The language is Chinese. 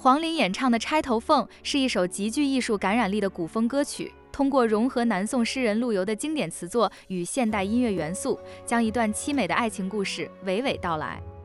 黄龄演唱的《钗头凤》是一首极具艺术感染力的古风歌曲，通过融合南宋诗人陆游的经典词作与现代音乐元素，将一段凄美的爱情故事娓娓道来。